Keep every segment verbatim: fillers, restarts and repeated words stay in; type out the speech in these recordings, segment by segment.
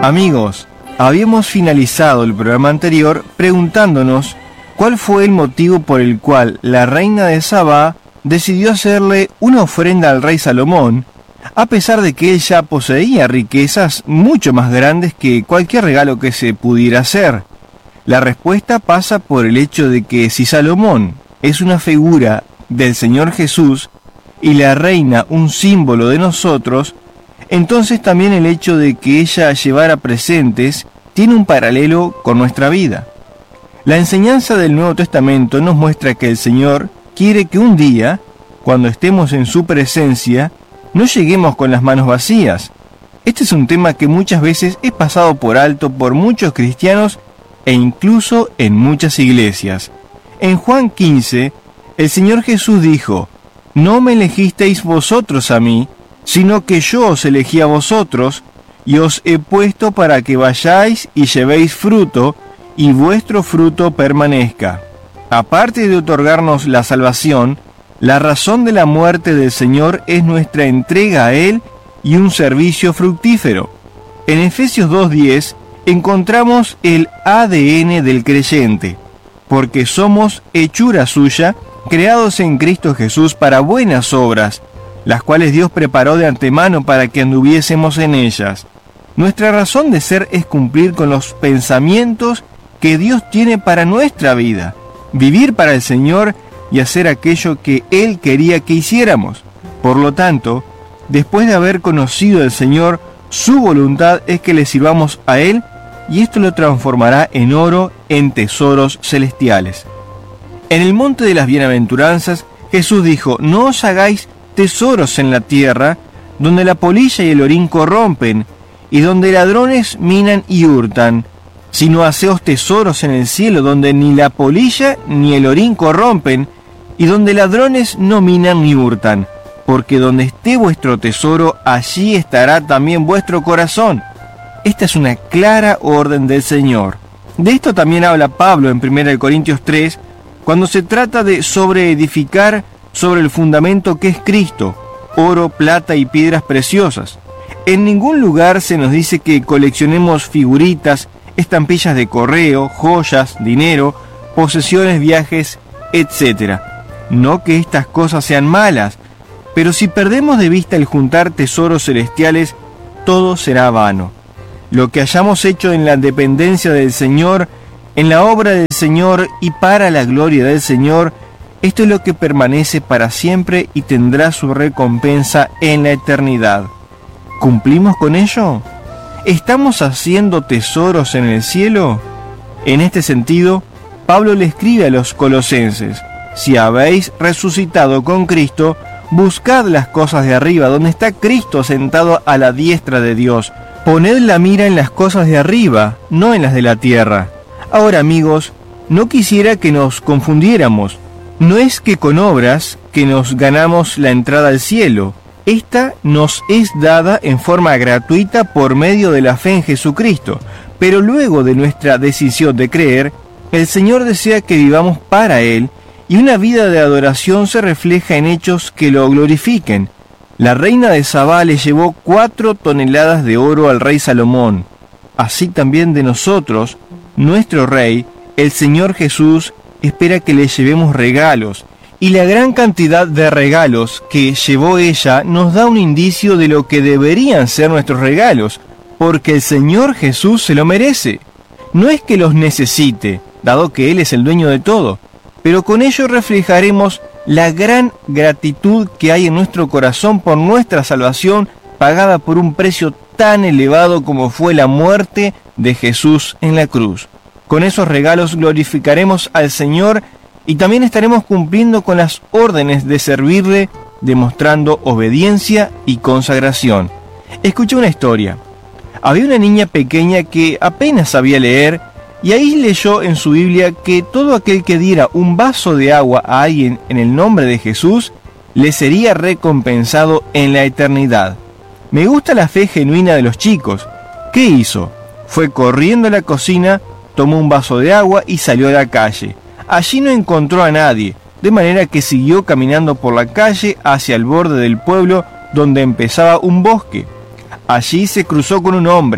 Amigos, habíamos finalizado el programa anterior preguntándonos cuál fue el motivo por el cual la reina de Sabá decidió hacerle una ofrenda al rey Salomón, a pesar de que él ya poseía riquezas mucho más grandes que cualquier regalo que se pudiera hacer. La respuesta pasa por el hecho de que si Salomón es una figura del Señor Jesús y la reina un símbolo de nosotros, entonces también el hecho de que ella llevara presentes tiene un paralelo con nuestra vida. La enseñanza del Nuevo Testamento nos muestra que el Señor quiere que un día, cuando estemos en su presencia, no lleguemos con las manos vacías. Este es un tema que muchas veces es pasado por alto por muchos cristianos e incluso en muchas iglesias. En Juan quince, el Señor Jesús dijo: «No me elegisteis vosotros a mí, sino que yo os elegí a vosotros, y os he puesto para que vayáis y llevéis fruto, y vuestro fruto permanezca». Aparte de otorgarnos la salvación, la razón de la muerte del Señor es nuestra entrega a Él y un servicio fructífero. En Efesios dos diez encontramos el A D N del creyente, porque somos hechura suya, creados en Cristo Jesús para buenas obras, las cuales Dios preparó de antemano para que anduviésemos en ellas. Nuestra razón de ser es cumplir con los pensamientos que Dios tiene para nuestra vida, vivir para el Señor y hacer aquello que Él quería que hiciéramos. Por lo tanto, después de haber conocido al Señor, su voluntad es que le sirvamos a Él, y esto lo transformará en oro, en tesoros celestiales. En el monte de las bienaventuranzas, Jesús dijo: «No os hagáis tesoros en la tierra, donde la polilla y el orín corrompen, y donde ladrones minan y hurtan, sino haceos tesoros en el cielo, donde ni la polilla ni el orín corrompen, y donde ladrones no minan ni hurtan, porque donde esté vuestro tesoro, allí estará también vuestro corazón». Esta es una clara orden del Señor. De esto también habla Pablo en primera Corintios tres, cuando se trata de sobreedificar sobre el fundamento que es Cristo, oro, plata y piedras preciosas. En ningún lugar se nos dice que coleccionemos figuritas, estampillas de correo, joyas, dinero, posesiones, viajes, etcétera. No que estas cosas sean malas, pero si perdemos de vista el juntar tesoros celestiales, todo será vano. Lo que hayamos hecho en la dependencia del Señor, en la obra del Señor y para la gloria del Señor, esto es lo que permanece para siempre y tendrá su recompensa en la eternidad. ¿Cumplimos con ello? ¿Estamos haciendo tesoros en el cielo? En este sentido, Pablo le escribe a los colosenses: «Si habéis resucitado con Cristo, buscad las cosas de arriba, donde está Cristo sentado a la diestra de Dios. Poned la mira en las cosas de arriba, no en las de la tierra». Ahora, amigos, no quisiera que nos confundiéramos. No es que con obras que nos ganamos la entrada al cielo. Esta nos es dada en forma gratuita por medio de la fe en Jesucristo. Pero luego de nuestra decisión de creer, el Señor desea que vivamos para Él, y una vida de adoración se refleja en hechos que lo glorifiquen. La reina de Sabá le llevó cuatro toneladas de oro al rey Salomón. Así también de nosotros, nuestro rey, el Señor Jesús, espera que le llevemos regalos, y la gran cantidad de regalos que llevó ella nos da un indicio de lo que deberían ser nuestros regalos, porque el Señor Jesús se lo merece. No es que los necesite, dado que Él es el dueño de todo, pero con ello reflejaremos la gran gratitud que hay en nuestro corazón por nuestra salvación, pagada por un precio tan elevado como fue la muerte de Jesús en la cruz. Con esos regalos glorificaremos al Señor y también estaremos cumpliendo con las órdenes de servirle, demostrando obediencia y consagración. Escuché una historia. Había una niña pequeña que apenas sabía leer, y ahí leyó en su Biblia que todo aquel que diera un vaso de agua a alguien en el nombre de Jesús, le sería recompensado en la eternidad. Me gusta la fe genuina de los chicos. ¿Qué hizo? Fue corriendo a la cocina, tomó un vaso de agua y salió a la calle. Allí no encontró a nadie, de manera que siguió caminando por la calle hacia el borde del pueblo donde empezaba un bosque. Allí se cruzó con un hombre.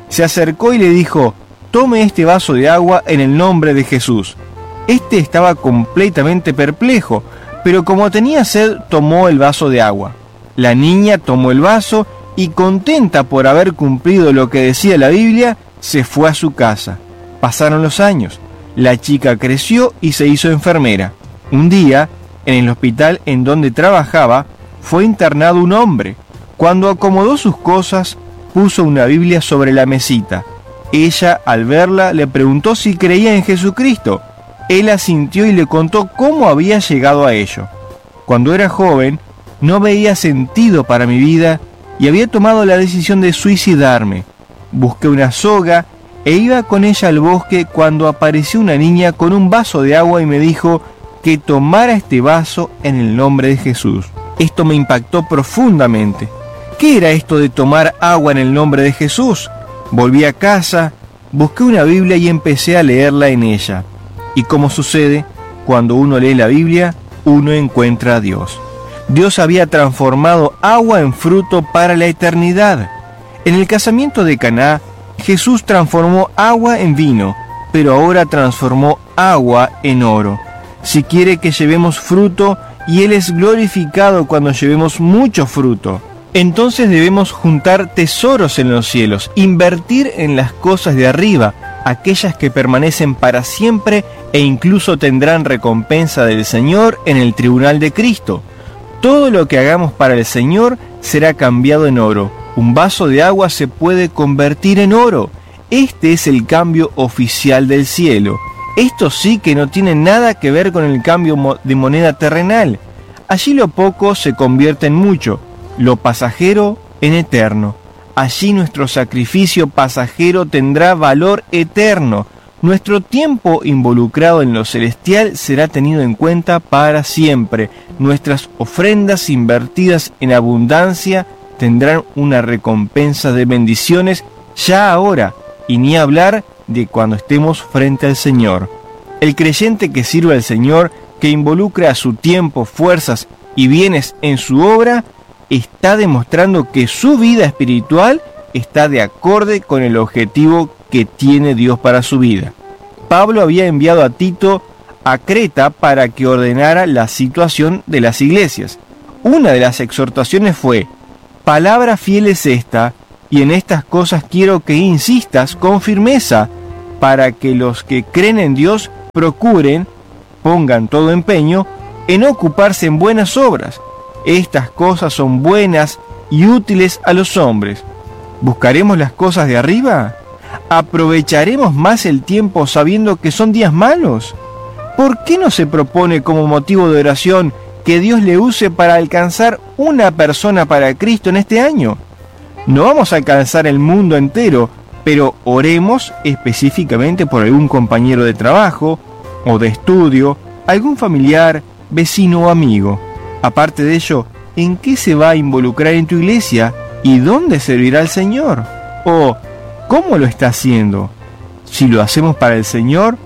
Se acercó y le dijo: «Tome este vaso de agua en el nombre de Jesús». Este estaba completamente perplejo, pero como tenía sed, tomó el vaso de agua. La niña tomó el vaso y, contenta por haber cumplido lo que decía la Biblia, se fue a su casa. Pasaron los años. La chica creció y se hizo enfermera. Un día, en el hospital en donde trabajaba, fue internado un hombre. Cuando acomodó sus cosas, puso una Biblia sobre la mesita. Ella, al verla, le preguntó si creía en Jesucristo. Él asintió y le contó cómo había llegado a ello. Cuando era joven, no veía sentido para mi vida y había tomado la decisión de suicidarme. Busqué una soga e iba con ella al bosque cuando apareció una niña con un vaso de agua y me dijo que tomara este vaso en el nombre de Jesús. Esto me impactó profundamente. ¿Qué era esto de tomar agua en el nombre de Jesús? Volví a casa, busqué una Biblia y empecé a leerla en ella. Y como sucede, cuando uno lee la Biblia, uno encuentra a Dios. Dios había transformado agua en fruto para la eternidad. En el casamiento de Caná, Jesús transformó agua en vino, pero ahora transformó agua en oro. Si quiere que llevemos fruto, y Él es glorificado cuando llevemos mucho fruto, entonces debemos juntar tesoros en los cielos, invertir en las cosas de arriba, aquellas que permanecen para siempre e incluso tendrán recompensa del Señor en el tribunal de Cristo. Todo lo que hagamos para el Señor será cambiado en oro. Un vaso de agua se puede convertir en oro. Este es el cambio oficial del cielo. Esto sí que no tiene nada que ver con el cambio de moneda terrenal. Allí lo poco se convierte en mucho, lo pasajero en eterno. Allí nuestro sacrificio pasajero tendrá valor eterno. Nuestro tiempo involucrado en lo celestial será tenido en cuenta para siempre. Nuestras ofrendas invertidas en abundancia tendrán una recompensa de bendiciones ya ahora, y ni hablar de cuando estemos frente al Señor. El creyente que sirve al Señor, que involucra su tiempo, fuerzas y bienes en su obra, está demostrando que su vida espiritual está de acorde con el objetivo que tiene Dios para su vida. Pablo había enviado a Tito a Creta para que ordenara la situación de las iglesias. Una de las exhortaciones fue: palabra fiel es esta, y en estas cosas quiero que insistas con firmeza, para que los que creen en Dios procuren, pongan todo empeño, en ocuparse en buenas obras. Estas cosas son buenas y útiles a los hombres. ¿Buscaremos las cosas de arriba? ¿Aprovecharemos más el tiempo sabiendo que son días malos? ¿Por qué no se propone como motivo de oración que Dios le use para alcanzar una persona para Cristo en este año? No vamos a alcanzar el mundo entero, pero oremos específicamente por algún compañero de trabajo o de estudio, algún familiar, vecino o amigo. Aparte de ello, ¿en qué se va a involucrar en tu iglesia y dónde servirá al Señor? ¿O cómo lo está haciendo? Si lo hacemos para el Señor,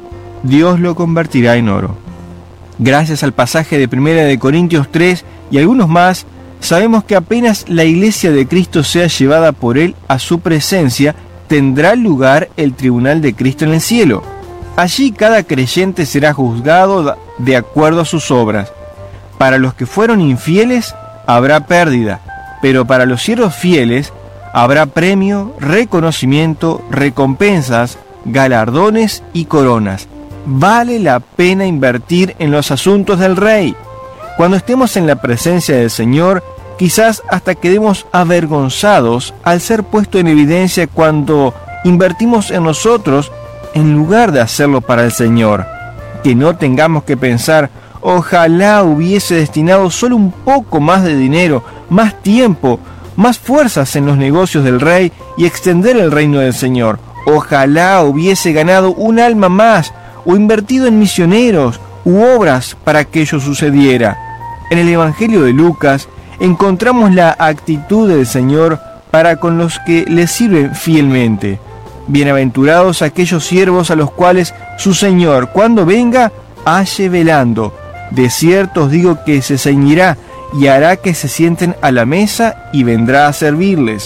Dios lo convertirá en oro. Gracias al pasaje de primera de Corintios tres y algunos más, sabemos que apenas la iglesia de Cristo sea llevada por Él a su presencia, tendrá lugar el tribunal de Cristo en el cielo. Allí cada creyente será juzgado de acuerdo a sus obras. Para los que fueron infieles habrá pérdida, pero para los siervos fieles habrá premio, reconocimiento, recompensas, galardones y coronas. Vale la pena invertir en los asuntos del Rey. Cuando estemos en la presencia del Señor, quizás hasta quedemos avergonzados al ser puesto en evidencia cuando invertimos en nosotros en lugar de hacerlo para el Señor. Que no tengamos que pensar: ojalá hubiese destinado solo un poco más de dinero, más tiempo, más fuerzas en los negocios del Rey y extender el reino del Señor. Ojalá hubiese ganado un alma más o invertido en misioneros u obras para que ello sucediera. En el Evangelio de Lucas encontramos la actitud del Señor para con los que le sirven fielmente. Bienaventurados aquellos siervos a los cuales su Señor, cuando venga, halle velando. De cierto os digo que se ceñirá y hará que se sienten a la mesa y vendrá a servirles.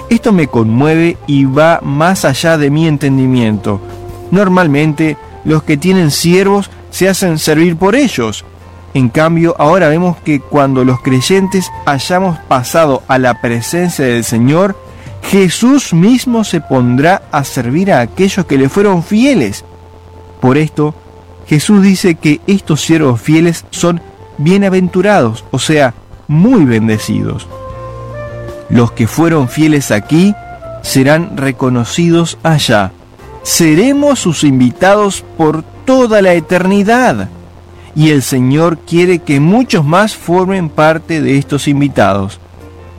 Esto me conmueve y va más allá de mi entendimiento. Normalmente, los que tienen siervos se hacen servir por ellos. En cambio, ahora vemos que cuando los creyentes hayamos pasado a la presencia del Señor, Jesús mismo se pondrá a servir a aquellos que le fueron fieles. Por esto, Jesús dice que estos siervos fieles son bienaventurados, o sea, muy bendecidos. Los que fueron fieles aquí serán reconocidos allá. Seremos sus invitados por toda la eternidad. Y el Señor quiere que muchos más formen parte de estos invitados.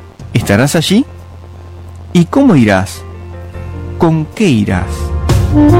¿Estarás allí? ¿Y cómo irás? ¿Con qué irás?